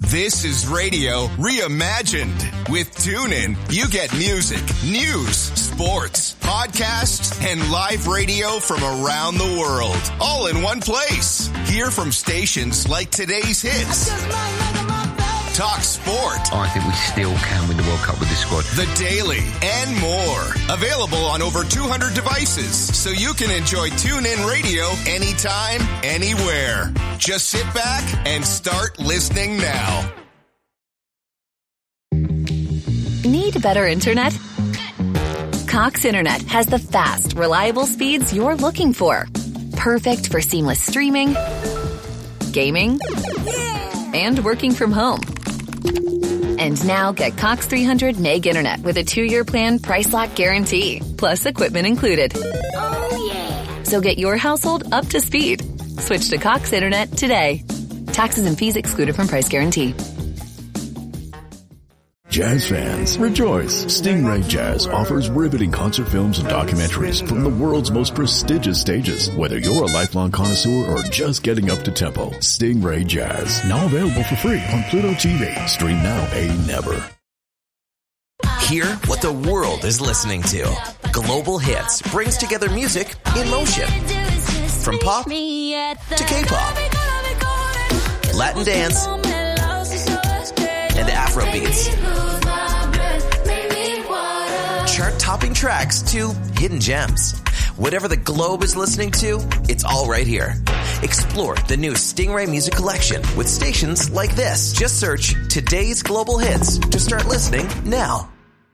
This is radio reimagined. With TuneIn, you get music, news, sports, podcasts, and live radio from around the world, all in one place. Hear from stations like today's hits. Talk sport. I think we still can win the World Cup with this squad. The Daily and more. Available on over 200 devices, so you can enjoy TuneIn Radio anytime, anywhere. Just sit back and start listening now. Need better internet? Cox Internet has the fast, reliable speeds you're looking for. Perfect for seamless streaming, gaming, and working from home. And now get Cox 300 meg internet with a 2-year plan price lock guarantee, plus equipment included. Oh, yeah. So get your household up to speed. Switch to Cox Internet today. Taxes and fees excluded from price guarantee. Jazz fans, rejoice! Stingray Jazz offers riveting concert films and documentaries from the world's most prestigious stages. Whether you're a lifelong connoisseur or just getting up to tempo, Stingray Jazz, now available for free on Pluto TV. Stream now, pay never. Hear what the world is listening to. Global Hits brings together music in motion. From pop to K-pop, Latin dance, and Afrobeats. Chart-topping tracks to hidden gems. Whatever the globe is listening to, it's all right here. Explore the new Stingray Music Collection with stations like this. Just search Today's Global Hits to start listening now.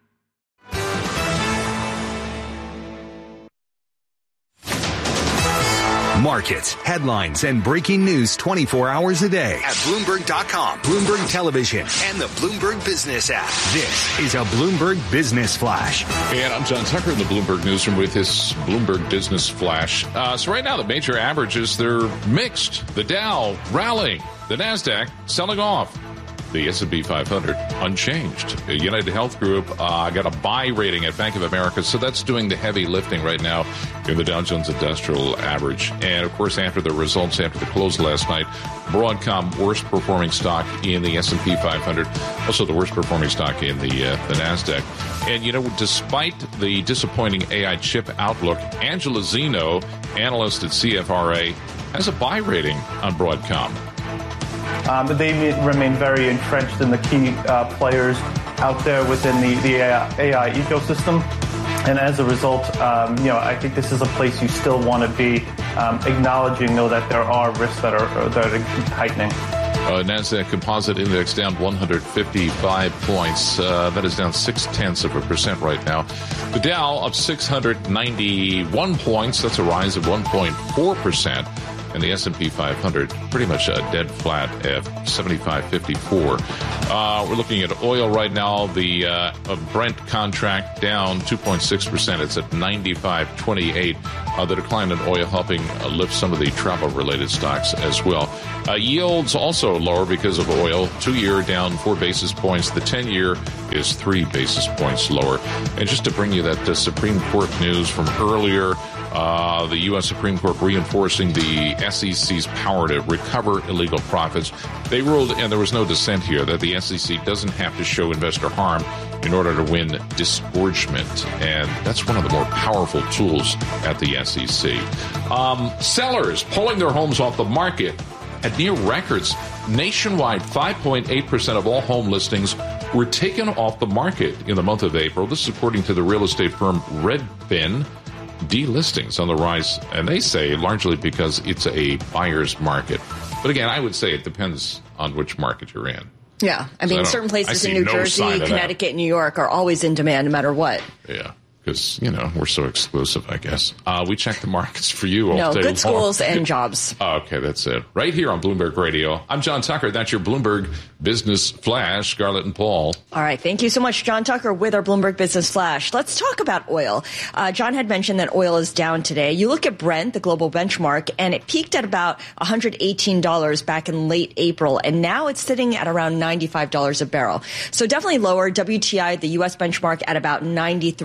Markets, headlines, and breaking news 24 hours a day at Bloomberg.com, Bloomberg Television, and the Bloomberg Business app. This is a Bloomberg Business Flash. And I'm John Tucker in the Bloomberg Newsroom with his Bloomberg Business Flash. So right now, the major averages, they're mixed. The Dow rallying, the NASDAQ selling off. The S&P 500 unchanged. United Health Group got a buy rating at Bank of America, so that's doing the heavy lifting right now in the Dow Jones Industrial Average. And, of course, after the results, after the close last night, Broadcom, worst performing stock in the S&P 500, also the worst performing stock in the NASDAQ. And, you know, despite the disappointing AI chip outlook, Angela Zeno, analyst at CFRA, has a buy rating on Broadcom. But they remain very entrenched in the key players out there within the AI ecosystem. And as a result, I think this is a place you still want to be, acknowledging, though, that there are risks that are heightening. NASDAQ Composite Index down 155 points. That is down 0.6% right now. The Dow up 691 points. That's a rise of 1.4%. And the S&P 500 pretty much dead flat at 75.54. We're looking at oil right now. The Brent contract down 2.6%. It's at 95.28. The decline in oil helping lift some of the travel-related stocks as well. Yields also lower because of oil. 2-year down 4 basis points. The 10-year is 3 basis points lower. And just to bring you that Supreme Court news from earlier, the U.S. Supreme Court reinforcing the SEC's power to recover illegal profits. They ruled, and there was no dissent here, that the SEC doesn't have to show investor harm in order to win disgorgement. And that's one of the more powerful tools at the SEC. Sellers pulling their homes off the market at near records. Nationwide, 5.8% of all home listings were taken off the market in the month of April. This is according to the real estate firm Redfin. Delistings on the rise, and they say largely because it's a buyer's market. But again, I would say it depends on which market you're in. Yeah. I mean, certain places in New Jersey, Connecticut, New York are always in demand no matter what. Yeah. Because, we're so exclusive, I guess. We check the markets for you all day long. No, good schools and jobs. Okay, that's it. Right here on Bloomberg Radio. I'm John Tucker. That's your Bloomberg Business Flash. Scarlett and Paul. All right. Thank you so much, John Tucker, with our Bloomberg Business Flash. Let's talk about oil. John had mentioned that oil is down today. You look at Brent, the global benchmark, and it peaked at about $118 back in late April, and now it's sitting at around $95 a barrel. So definitely lower. WTI, the U.S. benchmark, at about $93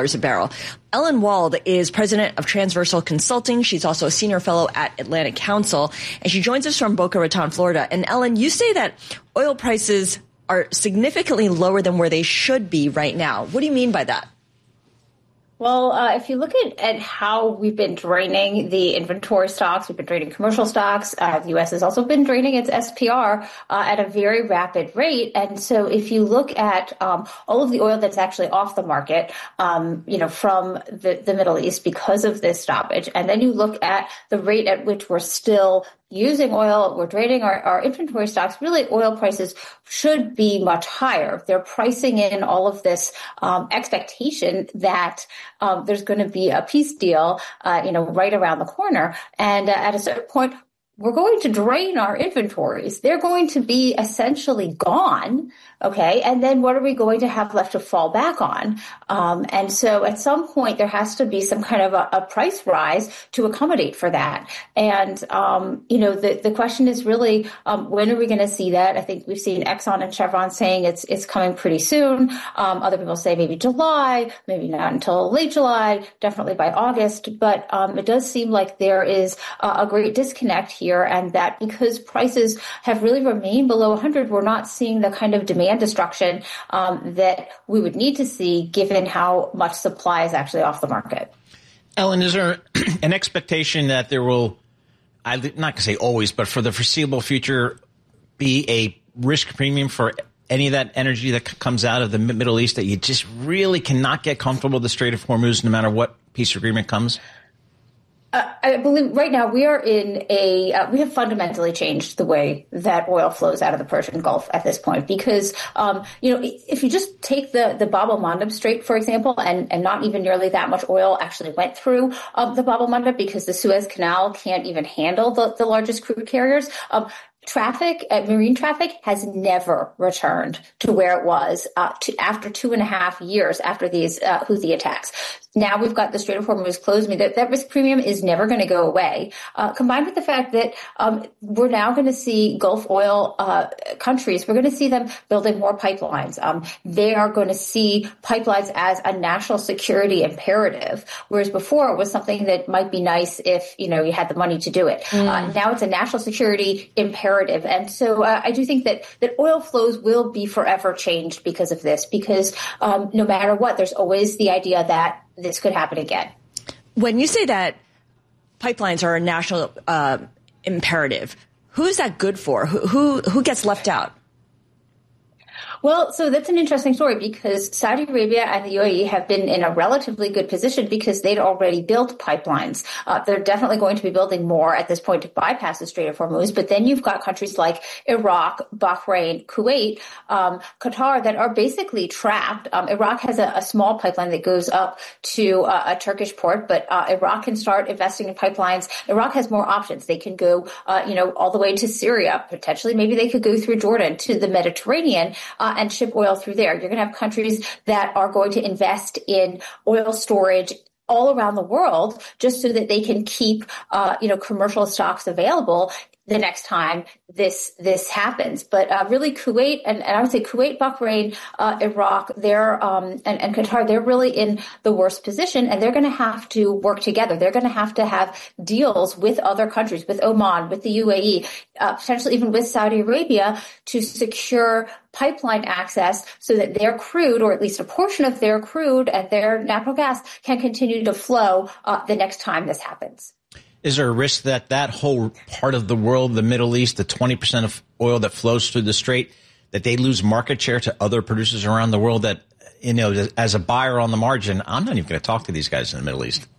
$80 a barrel. Ellen Wald is president of Transversal Consulting. She's also a senior fellow at Atlantic Council, and she joins us from Boca Raton, Florida. And Ellen, you say that oil prices are significantly lower than where they should be right now. What do you mean by that? Well, if you look at how we've been draining the inventory stocks, we've been draining commercial stocks. The U.S. has also been draining its SPR at a very rapid rate. And so if you look at all of the oil that's actually off the market, from the Middle East because of this stoppage, and then you look at the rate at which we're still using oil, we're draining our inventory stocks, really oil prices should be much higher. They're pricing in all of this expectation that there's going to be a peace deal, right around the corner. And at a certain point, we're going to drain our inventories. They're going to be essentially gone. Okay. And then what are we going to have left to fall back on? And so at some point there has to be some kind of a price rise to accommodate for that. And, the question is really, when are we going to see that? I think we've seen Exxon and Chevron saying it's coming pretty soon. Other people say maybe July, maybe not until late July, definitely by August. But, it does seem like there is a great disconnect here, and that because prices have really remained below 100, we're not seeing the kind of demand destruction that we would need to see given how much supply is actually off the market. Ellen, is there an expectation that there will, I'm not going to say always, but for the foreseeable future, be a risk premium for any of that energy that comes out of the Middle East, that you just really cannot get comfortable with the Strait of Hormuz no matter what peace agreement comes? I believe right now we are in we have fundamentally changed the way that oil flows out of the Persian Gulf at this point because, if you just take the Bab el-Mandeb Strait, for example, and not even nearly that much oil actually went through the Bab el-Mandeb because the Suez Canal can't even handle the largest crude carriers. Marine traffic has never returned to where it was after 2.5 years after these Houthi attacks. Now we've got the Strait of Hormuz closed. That risk premium is never going to go away. Combined with the fact that we're now going to see Gulf oil countries, we're going to see them building more pipelines. They are going to see pipelines as a national security imperative, whereas before it was something that might be nice if you had the money to do it. Now it's a national security imperative, and so I do think that oil flows will be forever changed because of this. Because no matter what, there's always the idea that this could happen again. When you say that pipelines are a national imperative, who is that good for? Who gets left out? Well, so that's an interesting story because Saudi Arabia and the UAE have been in a relatively good position because they'd already built pipelines. They're definitely going to be building more at this point to bypass the Strait of Hormuz. But then you've got countries like Iraq, Bahrain, Kuwait, Qatar that are basically trapped. Iraq has a small pipeline that goes up to a Turkish port, but Iraq can start investing in pipelines. Iraq has more options. They can go, all the way to Syria. Potentially, maybe they could go through Jordan to the Mediterranean. And ship oil through there. You're going to have countries that are going to invest in oil storage all around the world just so that they can keep, commercial stocks available the next time this happens. But really Kuwait and I would say Kuwait, Bahrain, Iraq, and Qatar, they're really in the worst position, and they're going to have to work together. They're going to have deals with other countries, with Oman, with the UAE, potentially even with Saudi Arabia to secure pipeline access so that their crude, or at least a portion of their crude and their natural gas, can continue to flow the next time this happens. Is there a risk that whole part of the world, the Middle East, the 20% of oil that flows through the strait, that they lose market share to other producers around the world that, as a buyer on the margin, I'm not even going to talk to these guys in the Middle East?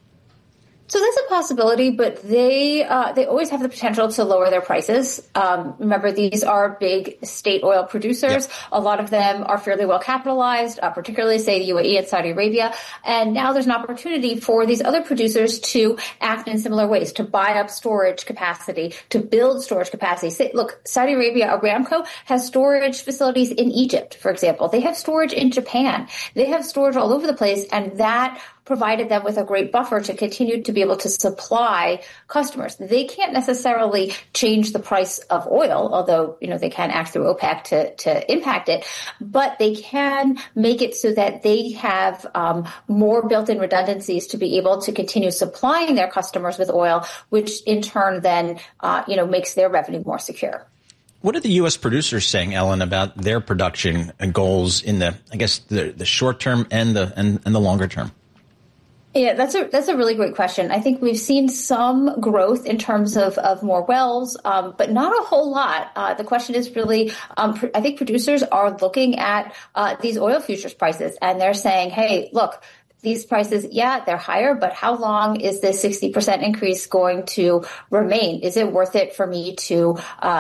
So that's a possibility, but they always have the potential to lower their prices. Remember, these are big state oil producers. Yep. A lot of them are fairly well capitalized, particularly, say, the UAE and Saudi Arabia. And now there's an opportunity for these other producers to act in similar ways, to buy up storage capacity, to build storage capacity. Say, look, Saudi Arabia, Aramco, has storage facilities in Egypt, for example. They have storage in Japan. They have storage all over the place, and that provided them with a great buffer to continue to be able to supply customers. They can't necessarily change the price of oil, although, they can act through OPEC to impact it, but they can make it so that they have more built-in redundancies to be able to continue supplying their customers with oil, which in turn then, makes their revenue more secure. What are the U.S. producers saying, Ellen, about their production goals in the short term and the longer term? Yeah, that's a really great question. I think we've seen some growth in terms of more wells, but not a whole lot. The question is really, I think producers are looking at these oil futures prices, and they're saying, hey, look, these prices, they're higher, but how long is this 60% increase going to remain? Is it worth it for me to,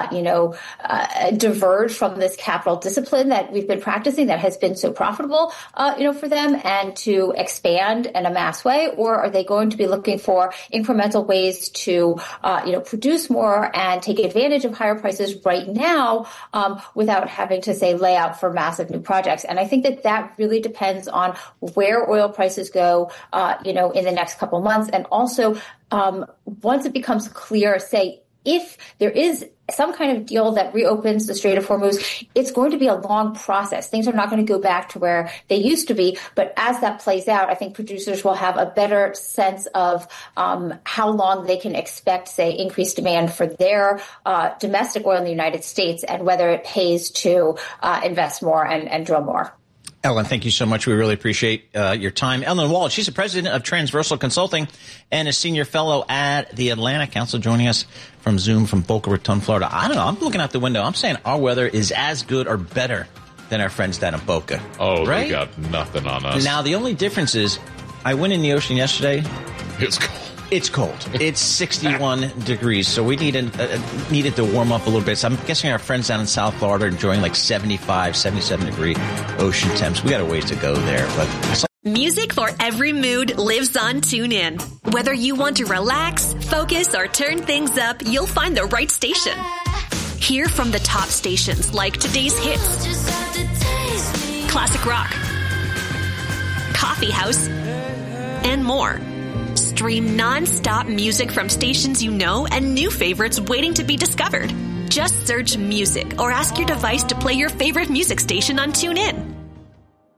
diverge from this capital discipline that we've been practicing that has been so profitable, for them, and to expand and amass way? Or are they going to be looking for incremental ways to, produce more and take advantage of higher prices right now, without having to, say, lay out for massive new projects? And I think that really depends on where oil prices go, in the next couple of months. And also, once it becomes clear, say, if there is some kind of deal that reopens the Strait of Hormuz, it's going to be a long process. Things are not going to go back to where they used to be. But as that plays out, I think producers will have a better sense of how long they can expect, say, increased demand for their domestic oil in the United States, and whether it pays to invest more and drill more. Ellen, thank you so much. We really appreciate your time. Ellen Wald, she's the president of Transversal Consulting and a senior fellow at the Atlantic Council, joining us from Zoom from Boca Raton, Florida. I don't know. I'm looking out the window. I'm saying our weather is as good or better than our friends down in Boca. Oh, right? They got nothing on us. Now, the only difference is I went in the ocean yesterday. It's cold. It's cold. It's 61 degrees, so we needed to warm up a little bit. So I'm guessing our friends down in South Florida are enjoying like 75, 77-degree ocean temps. We got a ways to go there. But music for every mood lives on TuneIn. Whether you want to relax, focus, or turn things up, you'll find the right station. Hear from the top stations like today's hits, classic rock, coffee house, and more. Stream non-stop music from stations you know and new favorites waiting to be discovered. Just search music or ask your device to play your favorite music station on TuneIn.